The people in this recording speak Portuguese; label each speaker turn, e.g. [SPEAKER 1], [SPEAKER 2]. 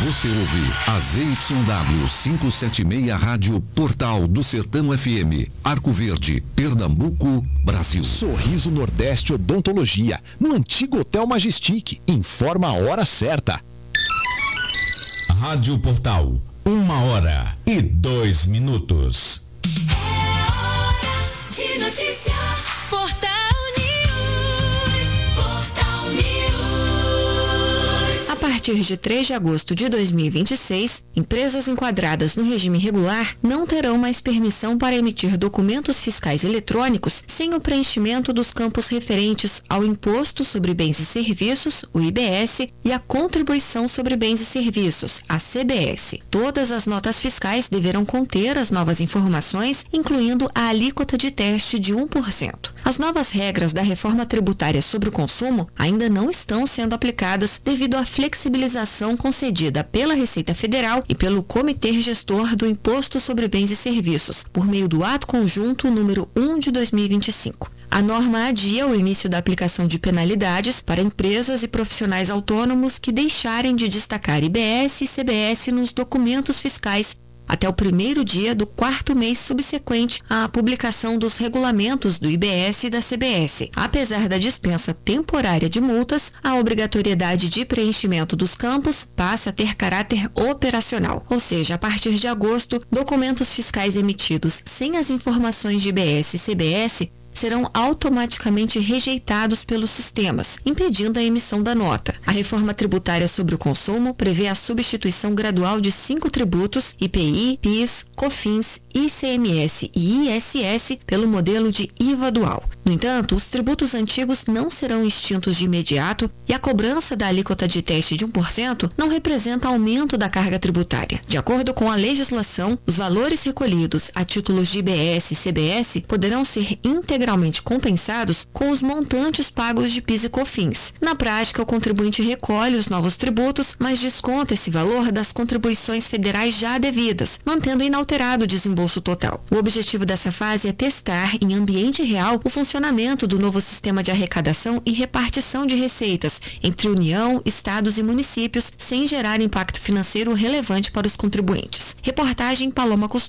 [SPEAKER 1] Você ouve a ZYW 576 Rádio Portal do Sertão FM, Arco Verde, Pernambuco, Brasil.
[SPEAKER 2] Sorriso Nordeste Odontologia, no antigo Hotel Majestic. Informa a hora certa.
[SPEAKER 3] Rádio Portal, 1h02.
[SPEAKER 4] É hora de notícia. Portal News.
[SPEAKER 5] A partir de 3 de agosto de 2026, empresas enquadradas no regime regular não terão mais permissão para emitir documentos fiscais eletrônicos sem o preenchimento dos campos referentes ao Imposto sobre Bens e Serviços, o IBS, e a Contribuição sobre Bens e Serviços, a CBS. Todas as notas fiscais deverão conter as novas informações, incluindo a alíquota de teste de 1%. As novas regras da reforma tributária sobre o consumo ainda não estão sendo aplicadas devido à flexibilização concedida pela Receita Federal e pelo Comitê Gestor do Imposto sobre Bens e Serviços, por meio do Ato Conjunto número 1 de 2025. A norma adia o início da aplicação de penalidades para empresas e profissionais autônomos que deixarem de destacar IBS e CBS nos documentos fiscais até o primeiro dia do 4º mês subsequente à publicação dos regulamentos do IBS e da CBS. Apesar da dispensa temporária de multas, a obrigatoriedade de preenchimento dos campos passa a ter caráter operacional, ou seja, a partir de agosto, documentos fiscais emitidos sem as informações de IBS e CBS serão automaticamente rejeitados pelos sistemas, impedindo a emissão da nota. A reforma tributária sobre o consumo prevê a substituição gradual de 5 tributos, IPI, PIS, COFINS, ICMS e ISS, pelo modelo de IVA dual. No entanto, os tributos antigos não serão extintos de imediato e a cobrança da alíquota de teste de 1% não representa aumento da carga tributária. De acordo com a legislação, os valores recolhidos a títulos de IBS e CBS poderão ser integralmente compensados com os montantes pagos de PIS e COFINS. Na prática, o contribuinte recolhe os novos tributos, mas desconta esse valor das contribuições federais já devidas, mantendo inalterado o desembolso total. O objetivo dessa fase é testar, em ambiente real, o funcionamento do novo sistema de arrecadação e repartição de receitas entre União, estados e municípios, sem gerar impacto financeiro relevante para os contribuintes. Reportagem Paloma Costa.